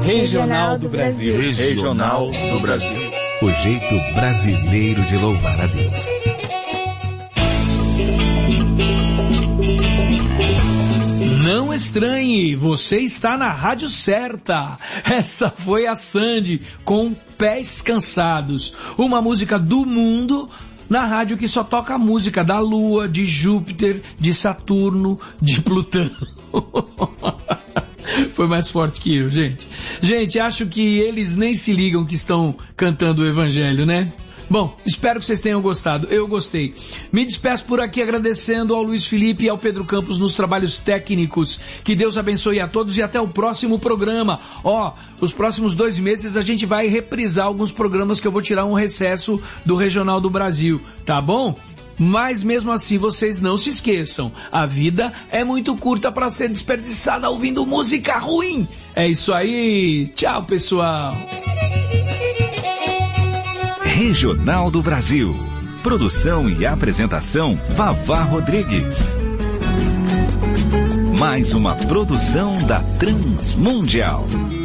Regional do Brasil. Regional do Brasil. O jeito brasileiro de louvar a Deus. Não estranhe, você está na rádio certa. Essa foi a Sandy com Pés Cansados, uma música do mundo na rádio que só toca a música da Lua, de Júpiter, de Saturno, de Plutão. Foi mais forte que eu, gente. Gente, acho que eles nem se ligam que estão cantando o Evangelho, né? Bom, espero que vocês tenham gostado. Eu gostei. Me despeço por aqui agradecendo ao Luiz Felipe e ao Pedro Campos nos trabalhos técnicos. Que Deus abençoe a todos e até o próximo programa. Os próximos 2 meses a gente vai reprisar alguns programas que eu vou tirar um recesso do Regional do Brasil, tá bom? Mas mesmo assim vocês não se esqueçam, a vida é muito curta para ser desperdiçada ouvindo música ruim. É isso aí, tchau pessoal. Regional do Brasil. Produção e apresentação Vavá Rodrigues. Mais uma produção da Transmundial.